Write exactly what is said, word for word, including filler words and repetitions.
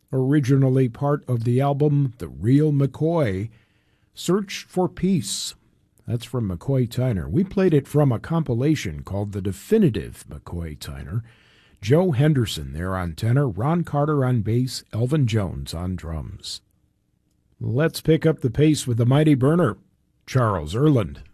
originally part of the album The Real McCoy, Search for Peace. That's from McCoy Tyner. We played it from a compilation called The Definitive McCoy Tyner. Joe Henderson there on tenor, Ron Carter on bass, Elvin Jones on drums. Let's pick up the pace with the mighty Berner, Charles Earland.